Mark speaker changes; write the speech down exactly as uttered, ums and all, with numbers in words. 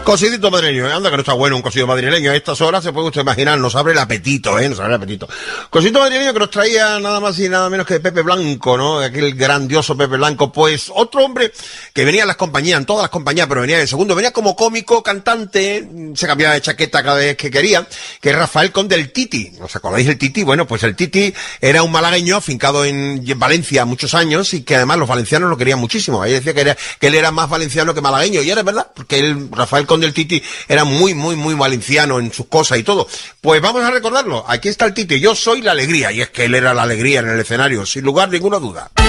Speaker 1: Cocidito madrileño, ¿eh? Anda que no está bueno un cocido madrileño. A estas horas se puede usted imaginar, nos abre el apetito, ¿eh? Nos abre el apetito. Cocidito madrileño que nos traía nada más y nada menos que Pepe Blanco, ¿no? Aquel grandioso Pepe Blanco. Pues otro hombre que venía en las compañías, en todas las compañías, pero venía de segundo, venía como cómico, cantante, se cambiaba de chaqueta cada vez que quería, que es Rafael Conde el Titi. ¿Os acordáis del Titi? Bueno, pues el Titi era un malagueño afincado en, en Valencia muchos años y que además los valencianos lo querían muchísimo. Ahí decía que, era, que él era más valenciano que malagueño, y era verdad, porque él, Rafael Conde el Titi, era muy, muy, muy valenciano en sus cosas y todo. Pues vamos a recordarlo. Aquí está el Titi. Yo soy la alegría, y es que él era la alegría en el escenario, sin lugar a ninguna duda.